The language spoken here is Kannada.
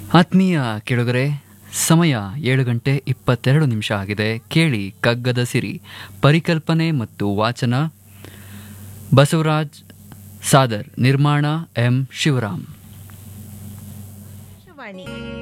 ಆತ್ಮೀಯ ಕೆಳಗರೆ ಸಮಯ 7:22 ಆಗಿದೆ. ಕೇಳಿ ಕಗ್ಗದ ಸಿರಿ. ಪರಿಕಲ್ಪನೆ ಮತ್ತು ವಾಚನ ಬಸವರಾಜ್ ಸಾದರ್. ನಿರ್ಮಾಣ ಎಂ ಶಿವರಾಮ್. ಆಕಾಶವಾಣಿ